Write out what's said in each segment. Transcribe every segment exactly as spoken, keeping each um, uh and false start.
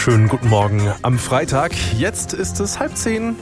Schönen guten Morgen am Freitag. Jetzt ist es halb zehn.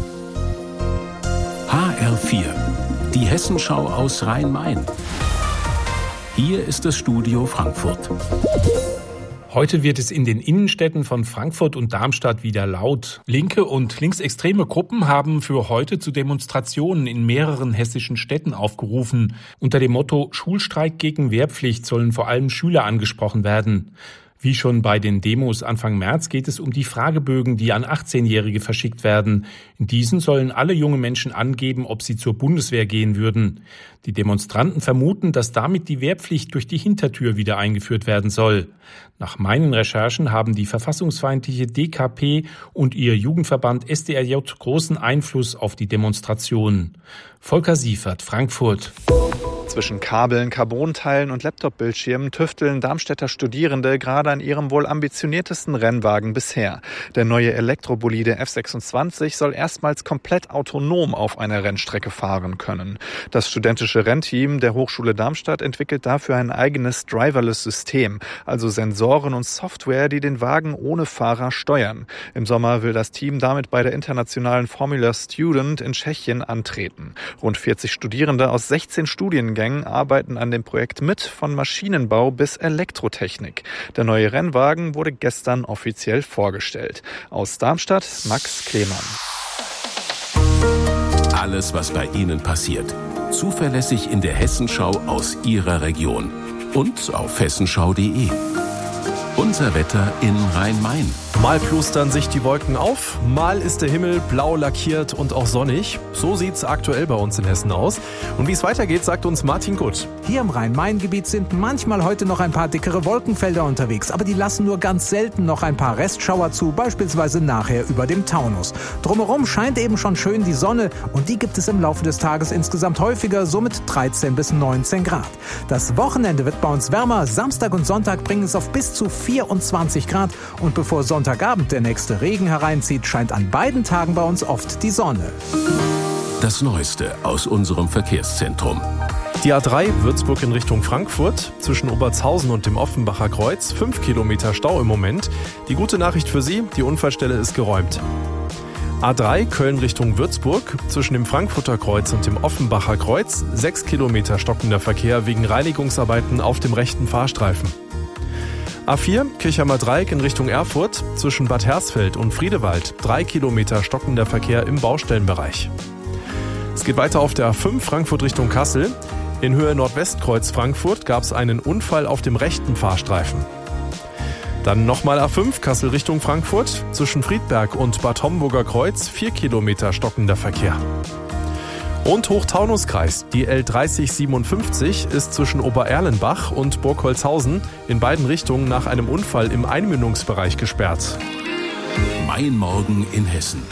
H R vier, die Hessenschau aus Rhein-Main. Hier ist das Studio Frankfurt. Heute wird es in den Innenstädten von Frankfurt und Darmstadt wieder laut. Linke und linksextreme Gruppen haben für heute zu Demonstrationen in mehreren hessischen Städten aufgerufen. Unter dem Motto Schulstreik gegen Wehrpflicht sollen vor allem Schüler angesprochen werden. Wie schon bei den Demos Anfang März geht es um die Fragebögen, die an achtzehnjährige verschickt werden. In diesen sollen alle junge Menschen angeben, ob sie zur Bundeswehr gehen würden. Die Demonstranten vermuten, dass damit die Wehrpflicht durch die Hintertür wieder eingeführt werden soll. Nach meinen Recherchen haben die verfassungsfeindliche D K P und ihr Jugendverband S D R J großen Einfluss auf die Demonstrationen. Volker Siefert, Frankfurt. Zwischen Kabeln, Carbonteilen und Laptop-Bildschirmen tüfteln Darmstädter Studierende gerade an ihrem wohl ambitioniertesten Rennwagen bisher. Der neue Elektrobolide F sechsundzwanzig soll erstmals komplett autonom auf einer Rennstrecke fahren können. Das studentische Rennteam der Hochschule Darmstadt entwickelt dafür ein eigenes Driverless-System, also Sensoren und Software, die den Wagen ohne Fahrer steuern. Im Sommer will das Team damit bei der internationalen Formula Student in Tschechien antreten. Rund vierzig Studierende aus sechzehn Studiengängen arbeiten an dem Projekt mit, von Maschinenbau bis Elektrotechnik. Der neue Rennwagen wurde gestern offiziell vorgestellt. Aus Darmstadt, Max Klemann. Alles, was bei Ihnen passiert, zuverlässig in der Hessenschau aus Ihrer Region und auf hessenschau punkt de. Unser Wetter in Rhein-Main. Mal plustern sich die Wolken auf, mal ist der Himmel blau lackiert und auch sonnig. So sieht's aktuell bei uns in Hessen aus. Und wie es weitergeht, sagt uns Martin Gutt. Hier im Rhein-Main-Gebiet sind manchmal heute noch ein paar dickere Wolkenfelder unterwegs, aber die lassen nur ganz selten noch ein paar Restschauer zu, beispielsweise nachher über dem Taunus. Drumherum scheint eben schon schön die Sonne und die gibt es im Laufe des Tages insgesamt häufiger, so mit dreizehn bis neunzehn Grad. Das Wochenende wird bei uns wärmer, Samstag und Sonntag bringen es auf bis zu vierundzwanzig Grad und bevor Sonntagabend der nächste Regen hereinzieht, scheint an beiden Tagen bei uns oft die Sonne. Das Neueste aus unserem Verkehrszentrum. Die A drei Würzburg in Richtung Frankfurt, zwischen Obertshausen und dem Offenbacher Kreuz, fünf Kilometer Stau im Moment. Die gute Nachricht für Sie, die Unfallstelle ist geräumt. A drei Köln Richtung Würzburg, zwischen dem Frankfurter Kreuz und dem Offenbacher Kreuz, sechs Kilometer stockender Verkehr wegen Reinigungsarbeiten auf dem rechten Fahrstreifen. A vier Kirchheimer Dreieck in Richtung Erfurt, zwischen Bad Hersfeld und Friedewald, drei Kilometer stockender Verkehr im Baustellenbereich. Es geht weiter auf der A fünf Frankfurt Richtung Kassel. In Höhe Nordwestkreuz Frankfurt gab es einen Unfall auf dem rechten Fahrstreifen. Dann nochmal A fünf Kassel Richtung Frankfurt, zwischen Friedberg und Bad Homburger Kreuz, vier Kilometer stockender Verkehr. Und Hochtaunuskreis, die L dreißig siebenundfünfzig ist zwischen Obererlenbach und Burgholzhausen in beiden Richtungen nach einem Unfall im Einmündungsbereich gesperrt. Mein Morgen in Hessen.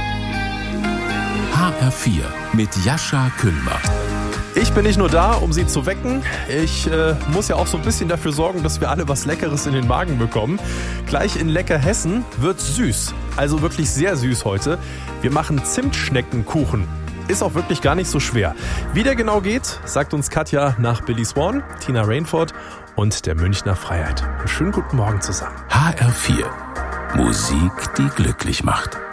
H R vier mit Jascha Küllmer. Ich bin nicht nur da, um Sie zu wecken. Ich äh, muss ja auch so ein bisschen dafür sorgen, dass wir alle was Leckeres in den Magen bekommen. Gleich in Lecker Hessen wird's süß. Also wirklich sehr süß heute. Wir machen Zimtschneckenkuchen. Ist auch wirklich gar nicht so schwer. Wie der genau geht, sagt uns Katja nach Billy Swan, Tina Rainford und der Münchner Freiheit. Einen schönen guten Morgen zusammen. H R vier. Musik, die glücklich macht.